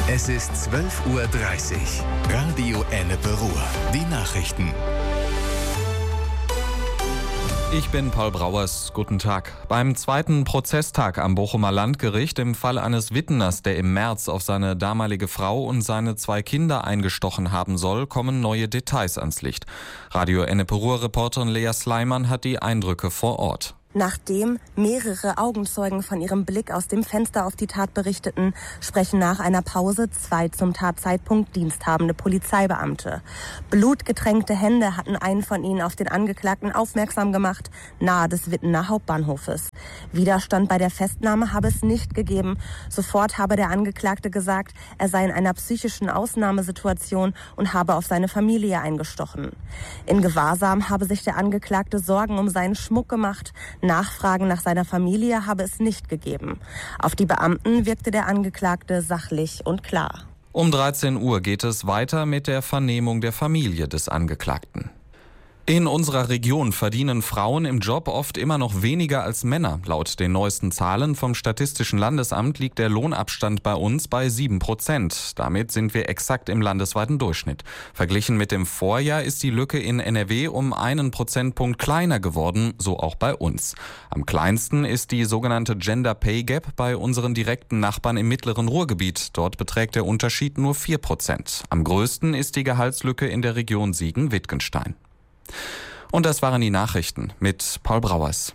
Es ist 12:30 Uhr. Radio Ennepe-Ruhr. Die Nachrichten. Ich bin Paul Brauers. Guten Tag. Beim zweiten Prozesstag am Bochumer Landgericht im Fall eines Witteners, der im März auf seine damalige Frau und seine 2 Kinder eingestochen haben soll, kommen neue Details ans Licht. Radio Ennepe-Ruhr-Reporterin Lea Sleiman hat die Eindrücke vor Ort. Nachdem mehrere Augenzeugen von ihrem Blick aus dem Fenster auf die Tat berichteten, sprechen nach einer Pause 2 zum Tatzeitpunkt diensthabende Polizeibeamte. Blutgetränkte Hände hatten einen von ihnen auf den Angeklagten aufmerksam gemacht, nahe des Wittener Hauptbahnhofes. Widerstand bei der Festnahme habe es nicht gegeben. Sofort habe der Angeklagte gesagt, er sei in einer psychischen Ausnahmesituation und habe auf seine Familie eingestochen. In Gewahrsam habe sich der Angeklagte Sorgen um seinen Schmuck gemacht. Nachfragen nach seiner Familie habe es nicht gegeben. Auf die Beamten wirkte der Angeklagte sachlich und klar. Um 13 Uhr geht es weiter mit der Vernehmung der Familie des Angeklagten. In unserer Region verdienen Frauen im Job oft immer noch weniger als Männer. Laut den neuesten Zahlen vom Statistischen Landesamt liegt der Lohnabstand bei uns bei 7%. Damit sind wir exakt im landesweiten Durchschnitt. Verglichen mit dem Vorjahr ist die Lücke in NRW um 1 Prozentpunkt kleiner geworden, so auch bei uns. Am kleinsten ist die sogenannte Gender Pay Gap bei unseren direkten Nachbarn im mittleren Ruhrgebiet. Dort beträgt der Unterschied nur 4%. Am größten ist die Gehaltslücke in der Region Siegen-Wittgenstein. Und das waren die Nachrichten mit Paul Brauers.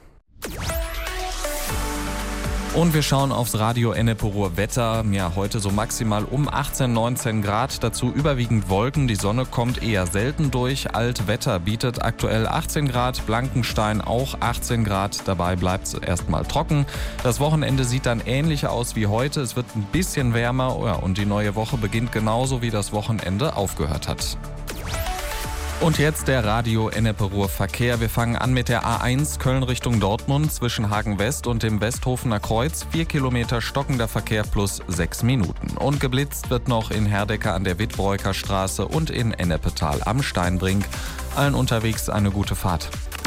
Und wir schauen aufs Radio Ennepe-Ruhr Wetter. Ja, heute so maximal um 18, 19 Grad. Dazu überwiegend Wolken. Die Sonne kommt eher selten durch. Altwetter bietet aktuell 18 Grad. Blankenstein auch 18 Grad. Dabei bleibt es erstmal trocken. Das Wochenende sieht dann ähnlich aus wie heute. Es wird ein bisschen wärmer. Ja, und die neue Woche beginnt genauso, wie das Wochenende aufgehört hat. Und jetzt der Radio Ennepe-Ruhr Verkehr. Wir fangen an mit der A1 Köln Richtung Dortmund zwischen Hagen West und dem Westhofener Kreuz. 4 Kilometer stockender Verkehr plus 6 Minuten. Und geblitzt wird noch in Herdecke an der Wittbräuker Straße und in Ennepetal am Steinbrink. Allen unterwegs eine gute Fahrt.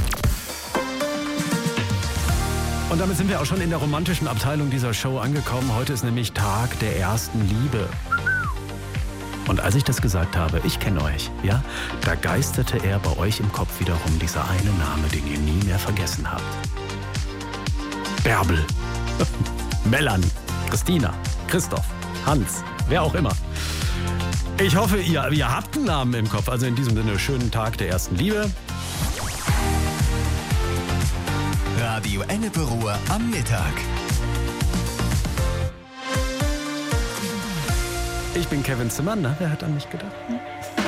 Und damit sind wir auch schon in der romantischen Abteilung dieser Show angekommen. Heute ist nämlich Tag der ersten Liebe. Und als ich das gesagt habe, ich kenne euch, ja, da geisterte er bei euch im Kopf wiederum dieser eine Name, den ihr nie mehr vergessen habt. Bärbel, Melanie, Christina, Christoph, Hans, wer auch immer. Ich hoffe, ihr habt einen Namen im Kopf. Also in diesem Sinne, schönen Tag der ersten Liebe. Radio Ennepe-Ruhr am Mittag. Ich bin Kevin Zimmermann. Wer hat an mich gedacht?